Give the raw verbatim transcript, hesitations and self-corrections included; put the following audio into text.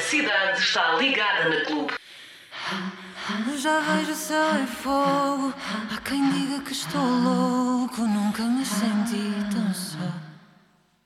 cidade está ligada na clube. Já vejo o céu em fogo. Há quem diga que estou louco.